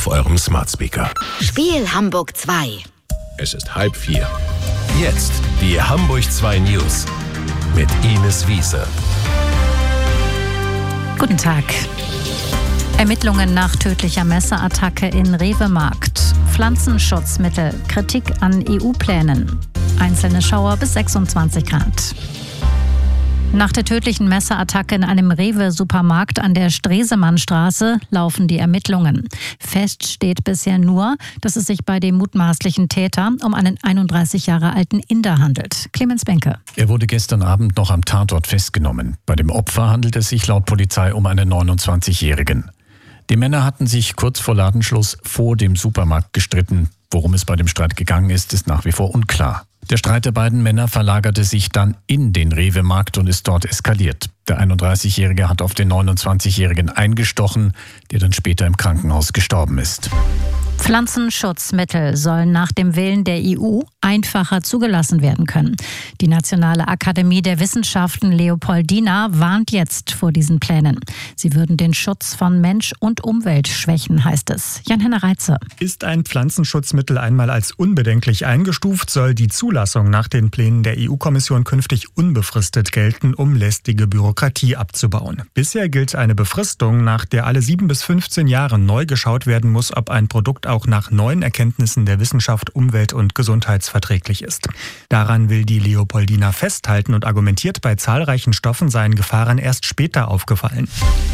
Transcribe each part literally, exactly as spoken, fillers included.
auf eurem Smart Speaker. Spiel Hamburg zwei. Es ist halb vier. Jetzt die Hamburg zwei News mit Ines Wiese. Guten Tag. Ermittlungen nach tödlicher Messerattacke in Rewe-Markt. Pflanzenschutzmittel, Kritik an E U-Plänen. Einzelne Schauer bis sechsundzwanzig Grad. Nach der tödlichen Messerattacke in einem Rewe-Supermarkt an der Stresemannstraße laufen die Ermittlungen. Fest steht bisher nur, dass es sich bei dem mutmaßlichen Täter um einen einunddreißig Jahre alten Inder handelt. Clemens Benke. Er wurde gestern Abend noch am Tatort festgenommen. Bei dem Opfer handelt es sich laut Polizei um einen neunundzwanzigjährigen. Die Männer hatten sich kurz vor Ladenschluss vor dem Supermarkt gestritten. Worum es bei dem Streit gegangen ist, ist nach wie vor unklar. Der Streit der beiden Männer verlagerte sich dann in den Rewe-Markt und ist dort eskaliert. Der einunddreißigjährige hat auf den neunundzwanzigjährigen eingestochen, der dann später im Krankenhaus gestorben ist. Pflanzenschutzmittel sollen nach dem Willen der E U einfacher zugelassen werden können. Die Nationale Akademie der Wissenschaften Leopoldina warnt jetzt vor diesen Plänen. Sie würden den Schutz von Mensch und Umwelt schwächen, heißt es. Jan-Henner Reitze. Ist ein Pflanzenschutzmittel einmal als unbedenklich eingestuft, soll die Zulassung nach den Plänen der E U-Kommission künftig unbefristet gelten, um lästige Bürokratie abzubauen. Bisher gilt eine Befristung, nach der alle sieben bis fünfzehn Jahre neu geschaut werden muss, ob ein Produkt auch nach neuen Erkenntnissen der Wissenschaft umwelt- und gesundheitsverträglich ist. Daran will die Leopoldina festhalten und argumentiert, bei zahlreichen Stoffen seien Gefahren erst später aufgefallen.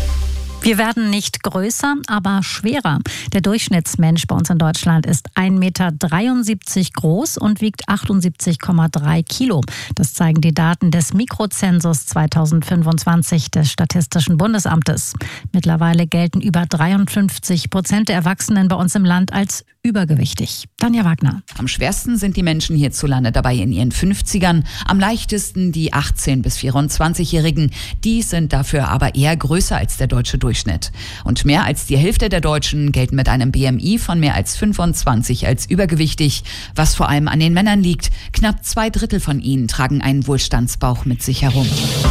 Wir werden nicht größer, aber schwerer. Der Durchschnittsmensch bei uns in Deutschland ist ein Meter dreiundsiebzig groß und wiegt achtundsiebzig Komma drei Kilo. Das zeigen die Daten des Mikrozensus zweitausendfünfundzwanzig des Statistischen Bundesamtes. Mittlerweile gelten über dreiundfünfzig Prozent der Erwachsenen bei uns im Land als übergewichtig. Tanja Wagner. Am schwersten sind die Menschen hierzulande dabei in ihren fünfzigern, am leichtesten die achtzehn- bis vierundzwanzigjährigen. Die sind dafür aber eher größer als der deutsche Durchschnitt. Und mehr als die Hälfte der Deutschen gelten mit einem B M I von mehr als fünfundzwanzig als übergewichtig, was vor allem an den Männern liegt. Knapp zwei Drittel von ihnen tragen einen Wohlstandsbauch mit sich herum.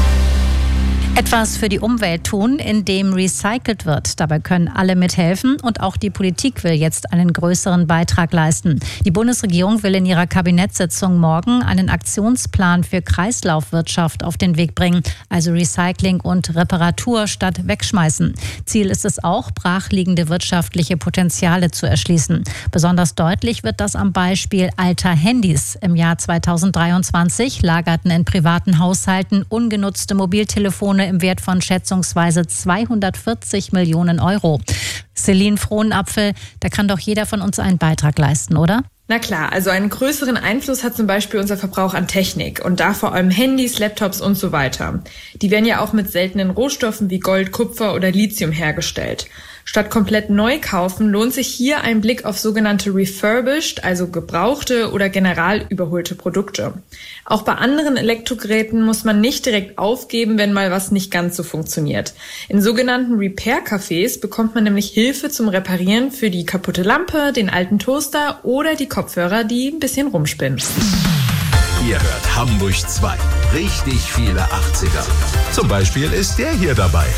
Etwas für die Umwelt tun, indem recycelt wird. Dabei können alle mithelfen und auch die Politik will jetzt einen größeren Beitrag leisten. Die Bundesregierung will in ihrer Kabinettssitzung morgen einen Aktionsplan für Kreislaufwirtschaft auf den Weg bringen, also Recycling und Reparatur statt Wegschmeißen. Ziel ist es auch, brachliegende wirtschaftliche Potenziale zu erschließen. Besonders deutlich wird das am Beispiel alter Handys. Im Jahr zweitausenddreiundzwanzig lagerten in privaten Haushalten ungenutzte Mobiltelefone im Wert von schätzungsweise zweihundertvierzig Millionen Euro. Celine Frohnapfel, da kann doch jeder von uns einen Beitrag leisten, oder? Na klar, also einen größeren Einfluss hat zum Beispiel unser Verbrauch an Technik und da vor allem Handys, Laptops und so weiter. Die werden ja auch mit seltenen Rohstoffen wie Gold, Kupfer oder Lithium hergestellt. Statt komplett neu kaufen, lohnt sich hier ein Blick auf sogenannte refurbished, also gebrauchte oder general überholte Produkte. Auch bei anderen Elektrogeräten muss man nicht direkt aufgeben, wenn mal was nicht ganz so funktioniert. In sogenannten Repair-Cafés bekommt man nämlich Hilfe zum Reparieren für die kaputte Lampe, den alten Toaster oder die Kopfhörer, die ein bisschen rumspinnen. Ihr hört Hamburg zwei. Richtig viele achtziger. Zum Beispiel ist der hier dabei.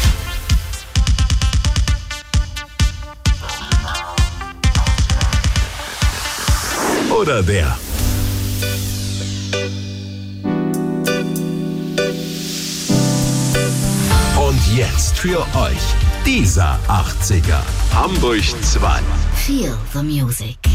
Oder der. Und jetzt für euch dieser achtziger. Hamburg zwei. Feel the music.